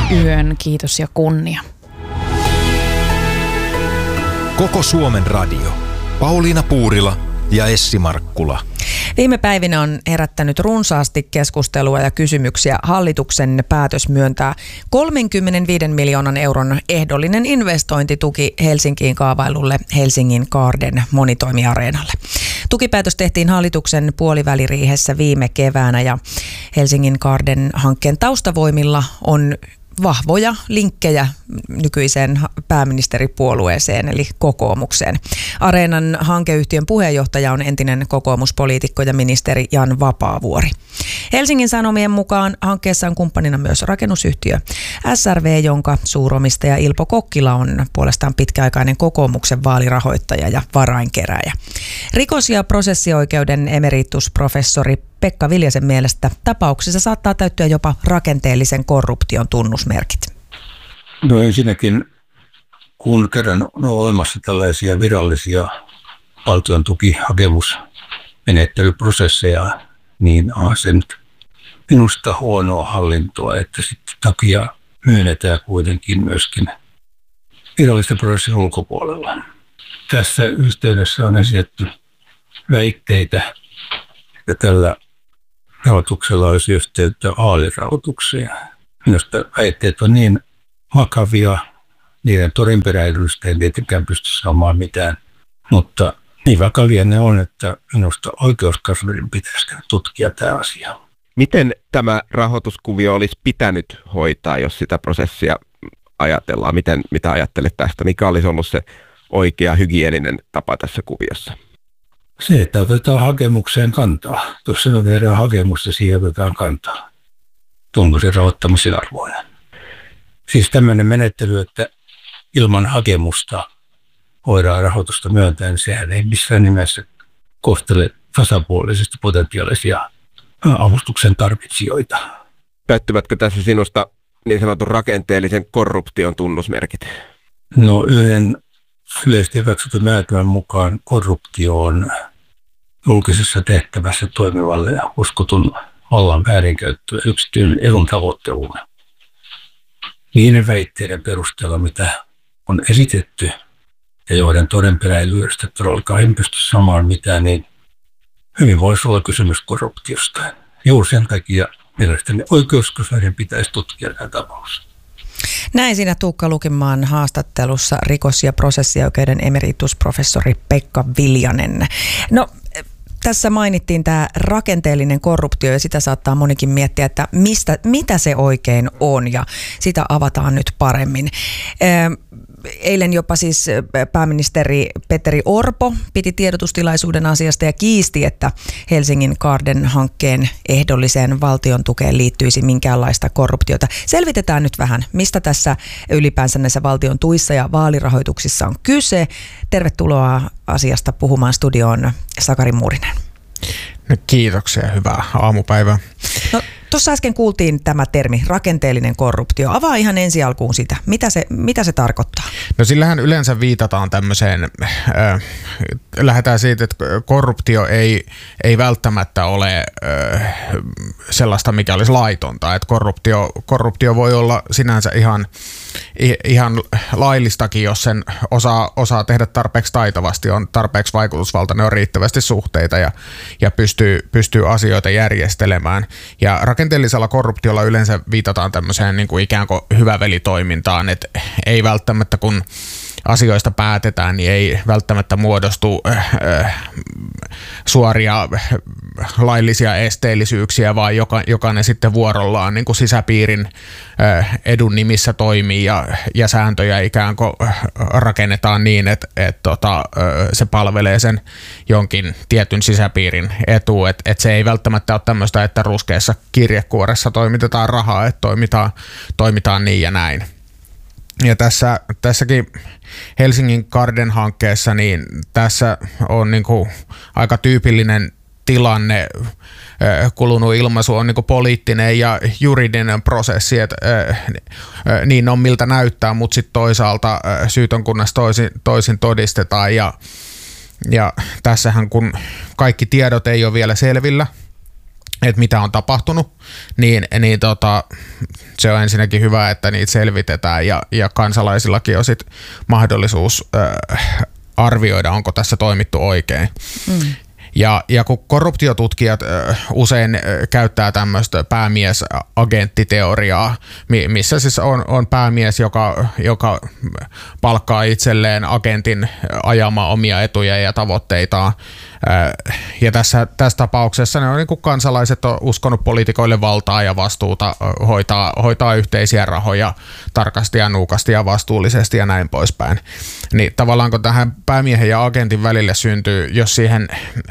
yön. Kiitos ja kunnia. Koko Suomen radio. Pauliina Puurila ja Essi Markkula. Viime päivinä on herättänyt runsaasti keskustelua ja kysymyksiä hallituksen päätös myöntää 35 miljoonan euron ehdollinen investointituki Helsinkiin kaavailulle Helsingin Garden monitoimiareenalle. Tukipäätös tehtiin hallituksen puoliväliriihessä viime keväänä ja Helsingin Garden-hankkeen taustavoimilla on vahvoja linkkejä nykyiseen pääministeripuolueeseen eli kokoomukseen. Areenan hankeyhtiön puheenjohtaja on entinen kokoomuspoliitikko ja ministeri Jan Vapaavuori. Helsingin Sanomien mukaan hankkeessa on kumppanina myös rakennusyhtiö SRV, jonka suuromistaja Ilpo Kokkila on puolestaan pitkäaikainen kokoomuksen vaalirahoittaja ja varainkerääjä. Rikos- ja prosessioikeuden emeritusprofessori Pekka Viljasen mielestä tapauksessa saattaa täyttyä jopa rakenteellisen korruption tunnusmerkit. No ensinnäkin, kun kerran on olemassa tällaisia virallisia valtion tukihakemusmenettelyprosesseja, niin on se nyt minusta huonoa hallintoa, että sitten takia myönnetään kuitenkin myöskin virallisten prosessin ulkopuolella. Tässä yhteydessä on esitetty väitteitä, että tällä rahoituksella olisi yhteyttä aalirahoitukseen. Minusta väitteet on niin vakavia, niiden todenperäisyydestä ei tietenkään pysty saamaan mitään, mutta niin vakavia ne on, että minusta oikeuskanslerin pitäisi tutkia tämä asia. Miten tämä rahoituskuvio olisi pitänyt hoitaa, jos sitä prosessia ajatellaan? Mitä ajattelet tästä? Mikä olisi ollut se oikea hygieninen tapa tässä kuviossa? Se, että otetaan hakemukseen kantaa. Tuossa on tehdään hakemusta, siihen otetaan kantaa. Onko se rahoittamisen arvoinen? Siis tämmöinen menettely, että ilman hakemusta voidaan rahoitusta myöntää, niin sehän ei missään nimessä kohtele tasapuolisesti potentiaalisia avustuksen tarvitsijoita. Täyttyvätkö tässä sinusta niin sanotun rakenteellisen korruption tunnusmerkit? No yhden yleisesti hyväksytyn määritelmän mukaan korruptio on julkisessa tehtävässä toimivalle ja uskotun vallan väärinkäyttö ja yksityinen edun tavoitteluun. Niiden väitteiden perusteella, mitä on esitetty ja joiden todenperäisyydestä todellakaan en pysty saamaan mitään, niin hyvin voisi olla kysymys korruptiosta. Juuri sen takia mielestäni oikeuskanslerin pitäisi tutkia tämä tapaus. Näin siinä Tuukka Lukimaan haastattelussa rikos- ja prosessioikeuden emeritusprofessori Pekka Viljanen. No, tässä mainittiin tämä rakenteellinen korruptio ja sitä saattaa monikin miettiä, että mitä se oikein on ja sitä avataan nyt paremmin. Eilen jopa siis pääministeri Petteri Orpo piti tiedotustilaisuuden asiasta ja kiisti, että Helsingin Garden-hankkeen ehdolliseen valtion tukeen liittyisi minkäänlaista korruptiota. Selvitetään nyt vähän, mistä tässä ylipäänsä näissä valtion tuissa ja vaalirahoituksissa on kyse. Tervetuloa asiasta puhumaan studioon Sakari Muurinen. No, kiitoksia, hyvää aamupäivää. No, tuossa äsken kuultiin tämä termi, rakenteellinen korruptio. Avaa ihan ensi alkuun sitä. Mitä se tarkoittaa? No sillähän yleensä viitataan tämmöiseen, lähdetään siitä, että korruptio ei välttämättä ole sellaista, mikä olisi laitonta. Että korruptio voi olla sinänsä ihan laillistakin, jos sen osaa tehdä tarpeeksi taitavasti, on tarpeeksi vaikutusvaltainen, on riittävästi suhteita ja pystyy asioita järjestelemään. Ja rakenteellisella korruptiolla yleensä viitataan tämmöiseen niin kuin ikään kuin hyvävelitoimintaan, että ei välttämättä kun asioista päätetään, niin ei välttämättä muodostu suoria laillisia esteellisyyksiä, vaan jokainen sitten vuorollaan niin kuin sisäpiirin edun nimissä toimii ja sääntöjä ikään kuin rakennetaan niin, että se palvelee sen jonkin tietyn sisäpiirin etua. Että se ei välttämättä ole tämmöistä, että ruskeassa kirjekuoressa toimitetaan rahaa, että toimitaan niin ja näin. Ja tässäkin Helsingin Garden-hankkeessa, niin tässä on niin kuin aika tyypillinen tilanne. Kulunut ilmaisu on niin kuin poliittinen ja juridinen prosessi, että niin on miltä näyttää, mutta sitten toisaalta syytön kunnes toisin todistetaan. Ja tässähän kun kaikki tiedot ei ole vielä selvillä, että mitä on tapahtunut, niin se on ensinnäkin hyvä, että niitä selvitetään ja kansalaisillakin on sit mahdollisuus arvioida, onko tässä toimittu oikein. Ja kun korruptiotutkijat usein käyttää tämmöistä päämies-agenttiteoriaa, missä siis on päämies, joka palkkaa itselleen agentin ajamaan omia etuja ja tavoitteitaan. Ja tässä tapauksessa ne on niin kuin kansalaiset on uskonut poliitikoille valtaa ja vastuuta hoitaa yhteisiä rahoja tarkasti ja nuukasti ja vastuullisesti ja näin poispäin. Niin tavallaan kun tähän päämiehen ja agentin välille syntyy, jos siihen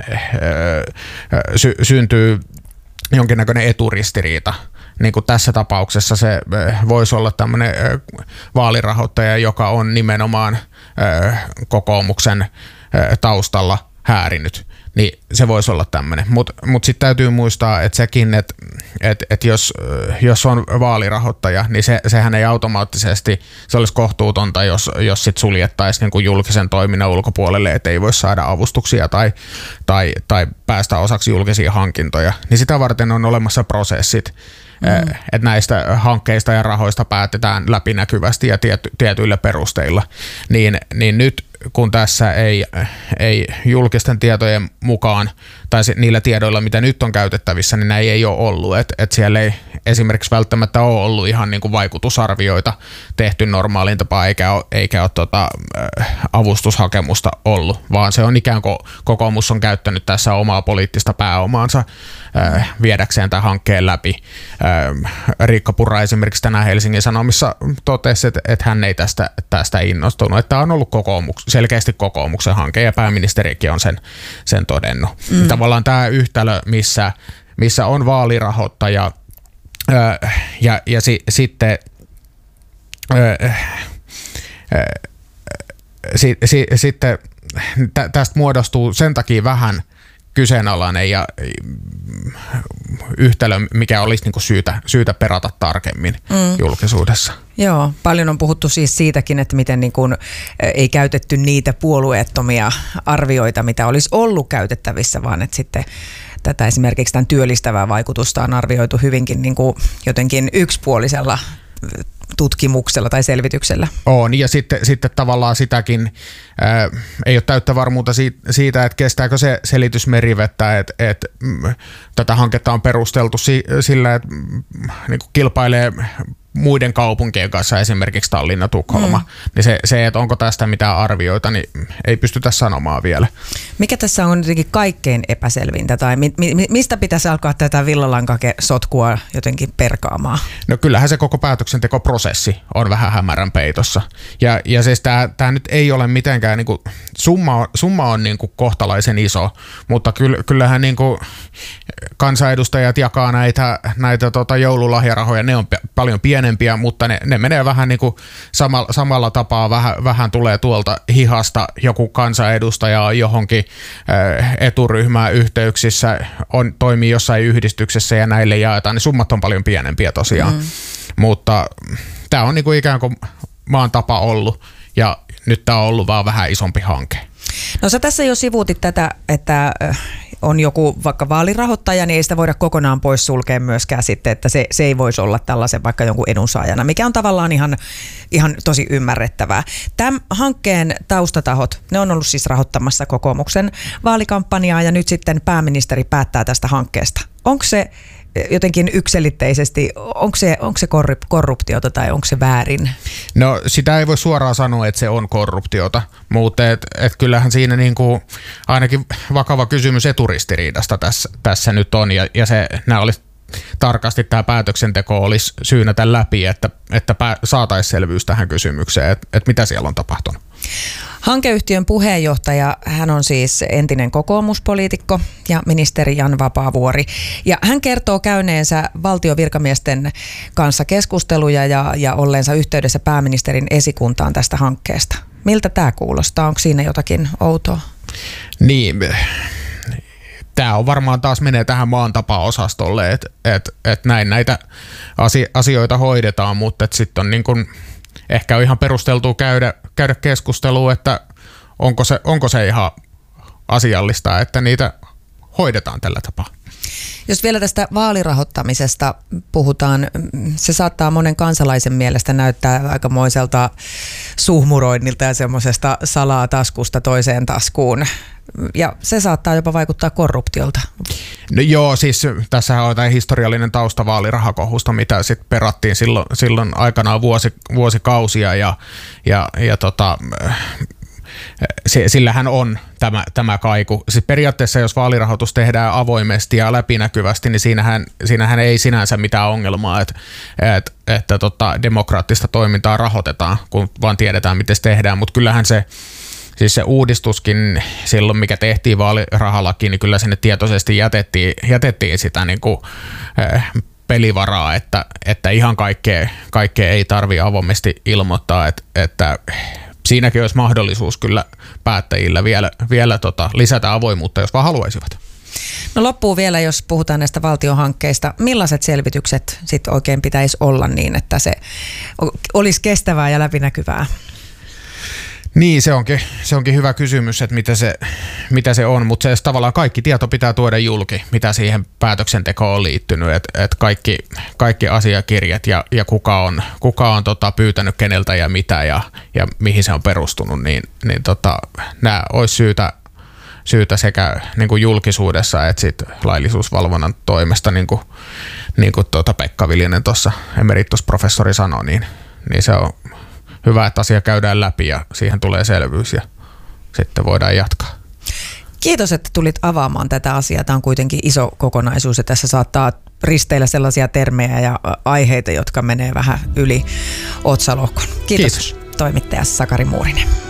syntyy jonkinnäköinen eturistiriita, niin kuin tässä tapauksessa se voisi olla tämmöinen vaalirahoittaja, joka on nimenomaan kokoomuksen taustalla häärinyt, niin se voisi olla tämmöinen. Mutta sitten täytyy muistaa, että sekin, että jos on vaalirahoittaja, niin sehän ei automaattisesti, se olisi kohtuutonta, jos sit suljettaisiin niin kuin julkisen toiminnan ulkopuolelle, että ei voi saada avustuksia tai päästä osaksi julkisia hankintoja. Niin sitä varten on olemassa prosessit, että näistä hankkeista ja rahoista päätetään läpinäkyvästi ja tietyillä perusteilla. Niin nyt kun tässä ei julkisten tietojen mukaan tai niillä tiedoilla, mitä nyt on käytettävissä, niin näin ei ole ollut. Et siellä ei esimerkiksi välttämättä ole ollut ihan niin kuin vaikutusarvioita tehty normaaliin tapaan, eikä ole avustushakemusta ollut, vaan se on ikään kuin kokoomus on käyttänyt tässä omaa poliittista pääomaansa viedäkseen tämän hankkeen läpi. Riikka Purra esimerkiksi tänään Helsingin Sanomissa totesi, että hän ei tästä innostunut, että tämä on ollut selkeästi kokoomuksen hanke ja pääministerikin on sen todennut. Tavallaan tämä yhtälö, missä on vaalirahoittaja ja sitten sitten tästä muodostuu sen takia vähän kyseenalainen ja yhtälö, mikä olisi niinku syytä perata tarkemmin julkisuudessa. Joo, paljon on puhuttu siis siitäkin, että miten niin kuin ei käytetty niitä puolueettomia arvioita, mitä olisi ollut käytettävissä, vaan että sitten tätä esimerkiksi tämän työllistävää vaikutusta on arvioitu hyvinkin niin kuin jotenkin yksipuolisella tutkimuksella tai selvityksellä. On, ja sitten tavallaan sitäkin ei ole täyttä varmuutta siitä, että kestääkö se selitys merivettä, että tätä hanketta on perusteltu sillä, että niin kuin kilpailee muiden kaupunkien kanssa, esimerkiksi Tallinna, Tukholma, niin se, että onko tästä mitään arvioita, niin ei pystytä sanomaan vielä. Mikä tässä on jotenkin kaikkein epäselvintä, tai mistä pitäisi alkaa tätä villalankakesotkua jotenkin perkaamaan? No kyllähän se koko päätöksentekoprosessi on vähän hämärän peitossa. Ja siis tämä nyt ei ole mitenkään, niin kuin, summa on niin kuin kohtalaisen iso, mutta kyllähän niin kuin kansanedustajat jakaa näitä joululahjarahoja, ne on paljon pienempiä, mutta ne menee vähän niin kuin samalla tapaa, vähän tulee tuolta hihasta joku kansanedustaja johonkin eturyhmään yhteyksissä, toimii jossain yhdistyksessä ja näille jaetaan, niin summat on paljon pienempiä tosiaan. Mutta tämä on niin kuin ikään kuin maan tapa ollut ja nyt tämä on ollut vaan vähän isompi hanke. No sä tässä jo sivuutit tätä, että on joku vaikka vaalirahoittaja, niin ei sitä voida kokonaan pois sulkea myöskään sitten, että se ei voisi olla tällaisen vaikka jonkun edunsaajana, mikä on tavallaan ihan tosi ymmärrettävää. Tämän hankkeen taustatahot, ne on ollut siis rahoittamassa kokoomuksen vaalikampanjaa ja nyt sitten pääministeri päättää tästä hankkeesta. Onko se jotenkin yksiselitteisesti, onko se korruptiota tai onko se väärin? No sitä ei voi suoraan sanoa, että se on korruptiota, mutta et kyllähän siinä niinku ainakin vakava kysymys eturistiriidasta tässä nyt on ja nämä olisi tarkasti tämä päätöksenteko olisi syynätä läpi, että saataisiin selvyys tähän kysymykseen, että mitä siellä on tapahtunut. Hankeyhtiön puheenjohtaja, hän on siis entinen kokoomuspoliitikko ja ministeri Jan Vapaavuori. Ja hän kertoo käyneensä valtiovirkamiesten kanssa keskusteluja ja olleensa yhteydessä pääministerin esikuntaan tästä hankkeesta. Miltä tämä kuulostaa? Onko siinä jotakin outoa? Niin, tämä on varmaan taas menee tähän maan tapa-osastolle, että näin näitä asioita hoidetaan, mutta sitten on niin kuin ehkä on ihan perusteltua käydä keskustelua, että onko se ihan asiallista, että niitä hoidetaan tällä tapaa. Jos vielä tästä vaalirahoittamisesta puhutaan, se saattaa monen kansalaisen mielestä näyttää aikamoiselta suhmuroinnilta ja semmoisesta salaa taskusta toiseen taskuun. Ja se saattaa jopa vaikuttaa korruptiolta. No joo, siis tässähän on tämä historiallinen tausta vaalirahakohusta, mitä sitten perattiin silloin aikanaan vuosikausia sillähän on tämä kaiku. Siis periaatteessa jos vaalirahoitus tehdään avoimesti ja läpinäkyvästi, niin siinähän ei sinänsä mitään ongelmaa, että demokraattista toimintaa rahoitetaan, kun vaan tiedetään, miten se tehdään. Mutta kyllähän se uudistuskin silloin, mikä tehtiin vaalirahalakiin, niin kyllä sinne tietoisesti jätettiin sitä niin kuin, pelivaraa, että ihan kaikkea ei tarvitse avoimesti ilmoittaa, että siinäkin olisi mahdollisuus kyllä päättäjillä vielä lisätä avoimuutta, jos vaan haluaisivat. No loppuu vielä, jos puhutaan näistä valtionhankkeista. Millaiset selvitykset sitten oikein pitäisi olla niin, että se olisi kestävää ja läpinäkyvää? Niin, se onkin hyvä kysymys, että mitä se on, mutta se tavallaan kaikki tieto pitää tuoda julki, mitä siihen päätöksentekoon on liittynyt, että kaikki asiakirjat ja kuka on pyytänyt keneltä ja mitä ja mihin se on perustunut, niin nämä olisi syytä sekä niin kuin julkisuudessa että sit laillisuusvalvonnan toimesta, niin kuin Pekka Viljanen tuossa emeritusprofessori sanoi, niin se on hyvä, että asia käydään läpi ja siihen tulee selvyys ja sitten voidaan jatkaa. Kiitos, että tulit avaamaan tätä asiaa. Tämä on kuitenkin iso kokonaisuus ja tässä saattaa risteillä sellaisia termejä ja aiheita, jotka menee vähän yli otsalohkon. Kiitos. Toimittaja Sakari Muurinen.